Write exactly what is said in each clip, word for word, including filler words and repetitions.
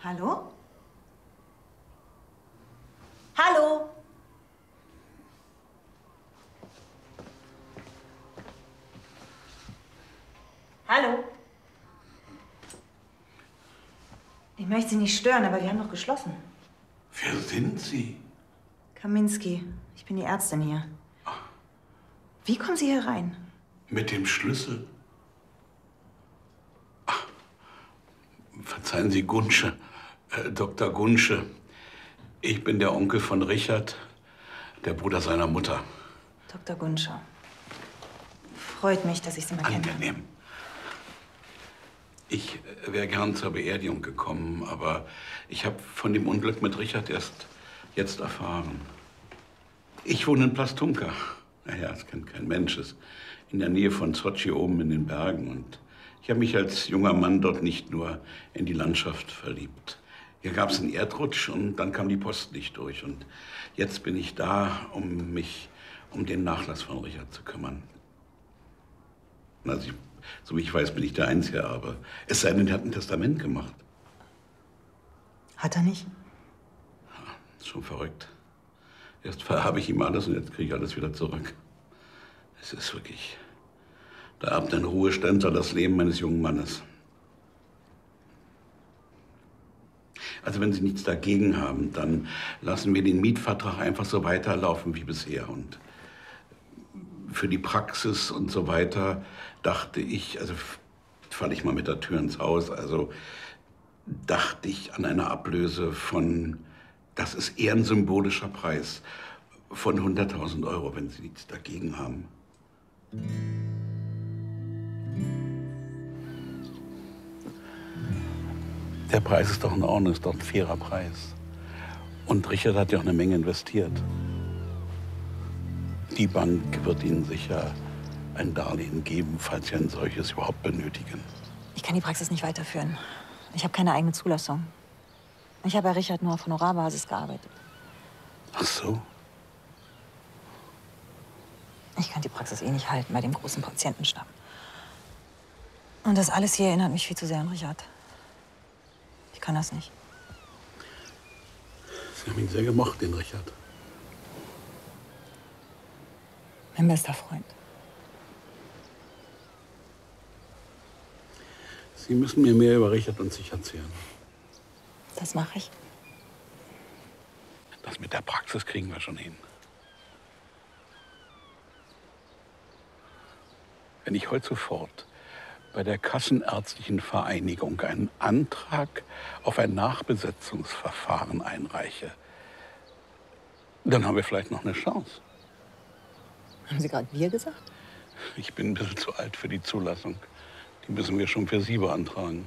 Hallo? Hallo? Hallo? Ich möchte Sie nicht stören, aber wir haben doch geschlossen. Wer sind Sie? Kaminski. Ich bin die Ärztin hier. Wie kommen Sie hier rein? Mit dem Schlüssel. Ach, verzeihen Sie, Gunsche. Äh, Doktor Gunsche. Ich bin der Onkel von Richard, der Bruder seiner Mutter. Doktor Gunsche. Freut mich, dass ich Sie mal kennenlerne. Angenehm. Ich wäre gern zur Beerdigung gekommen, aber ich habe von dem Unglück mit Richard erst jetzt erfahren. Ich wohne in Plastunka. Naja, es kennt kein Mensch. Es ist in der Nähe von Sochi oben in den Bergen. Und ich habe mich als junger Mann dort nicht nur in die Landschaft verliebt. Hier gab es einen Erdrutsch und dann kam die Post nicht durch. Und jetzt bin ich da, um mich um den Nachlass von Richard zu kümmern. Also ich, so wie ich weiß, bin ich der einzige Erbe. Es sei denn, er hat ein Testament gemacht. Hat er nicht? Ja, ist schon verrückt. Erst verhabe ich ihm alles und jetzt kriege ich alles wieder zurück. Es ist wirklich... Da erbt ein Ruheständler das Leben eines jungen Mannes. Also wenn Sie nichts dagegen haben, dann lassen wir den Mietvertrag einfach so weiterlaufen wie bisher. Und für die Praxis und so weiter dachte ich, also falle ich mal mit der Tür ins Haus, also dachte ich an eine Ablöse von, das ist eher ein symbolischer Preis, von hunderttausend Euro, wenn Sie nichts dagegen haben. Der Preis ist doch in Ordnung, ist doch ein fairer Preis. Und Richard hat ja auch eine Menge investiert. Die Bank wird Ihnen sicher ein Darlehen geben, falls Sie ein solches überhaupt benötigen. Ich kann die Praxis nicht weiterführen. Ich habe keine eigene Zulassung. Ich habe bei Richard nur auf Honorarbasis gearbeitet. Ach so? Ich kann die Praxis eh nicht halten bei dem großen Patientenstamm. Und das alles hier erinnert mich viel zu sehr an Richard. Ich kann das nicht. Sie haben ihn sehr gemocht, den Richard. Mein bester Freund. Sie müssen mir mehr über Richard und sich erzählen. Das mache ich. Das mit der Praxis kriegen wir schon hin. Wenn ich heute sofort bei der Kassenärztlichen Vereinigung einen Antrag auf ein Nachbesetzungsverfahren einreiche, dann haben wir vielleicht noch eine Chance. Haben Sie gerade wir gesagt? Ich bin ein bisschen zu alt für die Zulassung. Die müssen wir schon für Sie beantragen.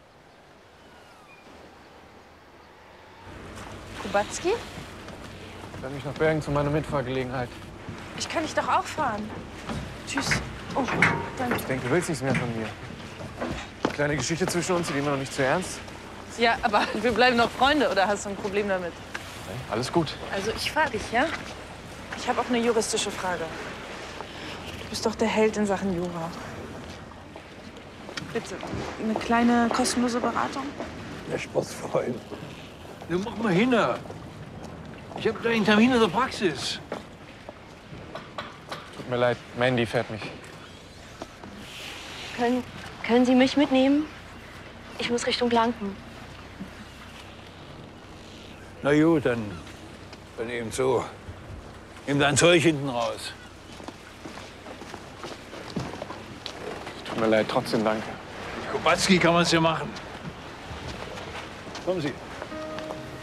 Kubacki? Dann mich nach Bergen zu meiner Mitfahrgelegenheit. Ich kann dich doch auch fahren. Tschüss. Oh, danke. Ich denke, du willst nichts mehr von mir. Kleine Geschichte zwischen uns, die nehmen wir noch nicht zu ernst. Ja, aber wir bleiben noch Freunde, oder hast du ein Problem damit? Nein, alles gut. Also ich fahre dich, ja? Ich habe auch eine juristische Frage. Du bist doch der Held in Sachen Jura. Bitte, eine kleine kostenlose Beratung? Der Sportsfreund. Du mach mal hin. Ich habe gleich einen Termin in der Praxis. Tut mir leid, Mandy fährt mich. Können, können Sie mich mitnehmen? Ich muss Richtung Blanken. Na gut, dann, dann eben so. Nimm dein Zeug hinten raus. Tut mir leid, trotzdem danke. Kubacki kann man's ja machen. Kommen Sie.